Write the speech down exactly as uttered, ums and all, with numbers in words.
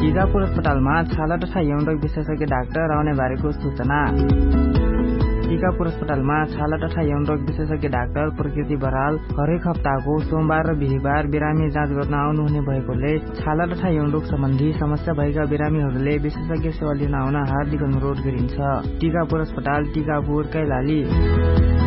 टिकापुर अस्पतालमा छाला तथा यौन रोग विशेषज्ञ डाक्टर आउने बारेको सूचना। टिकापुर अस्पतालमा छाला तथा यौन रोग विशेषज्ञ डाक्टर प्रकृति बराल हरेक हप्ताको सोमबार र बिहिबार बिरामी जाँच गर्न आउनुहुने भएकोले छाला तथा यौन रोग सम्बन्धी समस्या भएका बिरामीहरूले विशेषज्ञ सेवा लिन आउन हार्दिक अनुरोध गरिन्छ। टिकापुर अस्पताल, टिकापुर, कैलाली।